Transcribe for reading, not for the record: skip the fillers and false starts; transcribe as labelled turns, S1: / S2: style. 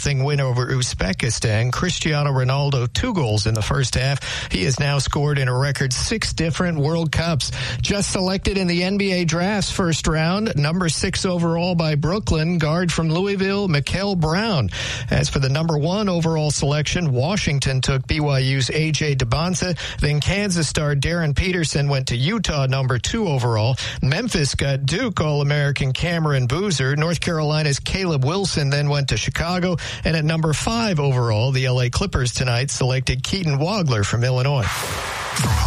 S1: 3-0 win over Uzbekistan. Cristiano Ronaldo, 2 goals in the first half. He has now scored in a record 6 different World Cups. Just selected in the NBA draft's first round, number 6 overall by Brooklyn, guard from Louisville, Mikael Brown. As for the number 1 overall selection, Washington took BYU's A.J. DeBonta. Then Kansas star Darren Peterson went to Utah, number 2 overall. Memphis got Duke All-American Cameron Boozer. North Carolina's Caleb Wilson then went to Chicago. And at number 5 overall, the L.A. Clippers tonight selected Keaton Wagler from Illinois.